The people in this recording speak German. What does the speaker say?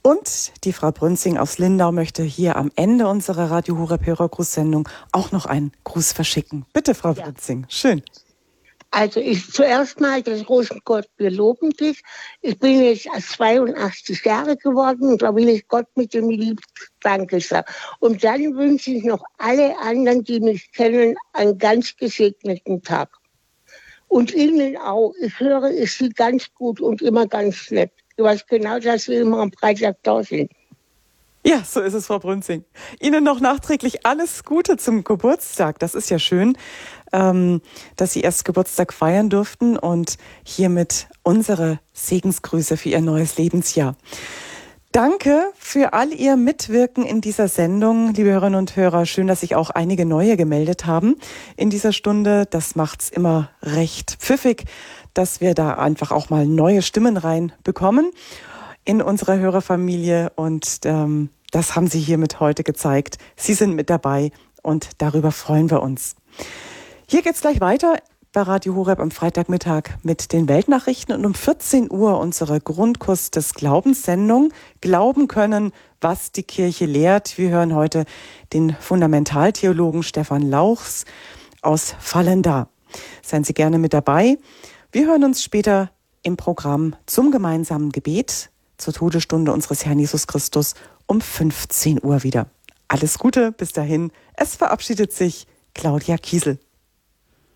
Und die Frau Brünzing aus Lindau möchte hier am Ende unserer Radio Horeb Hörergrußsendung auch noch einen Gruß verschicken. Bitte, Frau Brünzing. Schön. Also zuerst mal das große Gott, wir loben dich. Ich bin jetzt 82 Jahre geworden und da will ich Gott mit dem lieben Danke sagen. Und dann wünsche ich noch alle anderen, die mich kennen, einen ganz gesegneten Tag. Und Ihnen auch. Ich höre Sie ganz gut und immer ganz nett. Du weißt genau, dass wir immer am Freitag da sind. Ja, so ist es, Frau Brünzing. Ihnen noch nachträglich alles Gute zum Geburtstag. Das ist ja schön, dass Sie erst Geburtstag feiern durften und hiermit unsere Segensgrüße für Ihr neues Lebensjahr. Danke für all Ihr Mitwirken in dieser Sendung, liebe Hörerinnen und Hörer. Schön, dass sich auch einige neue gemeldet haben in dieser Stunde. Das macht's immer recht pfiffig, dass wir da einfach auch mal neue Stimmen reinbekommen in unserer Hörerfamilie. Und das haben Sie hiermit heute gezeigt. Sie sind mit dabei und darüber freuen wir uns. Hier geht's gleich weiter bei Radio Horeb am Freitagmittag mit den Weltnachrichten und um 14 Uhr unsere Grundkurs des Glaubenssendung Glauben können, was die Kirche lehrt. Wir hören heute den Fundamentaltheologen Stefan Lauchs aus Vallendar. Seien Sie gerne mit dabei. Wir hören uns später im Programm zum gemeinsamen Gebet zur Todesstunde unseres Herrn Jesus Christus um 15 Uhr wieder. Alles Gute, bis dahin. Es verabschiedet sich Claudia Kiesel.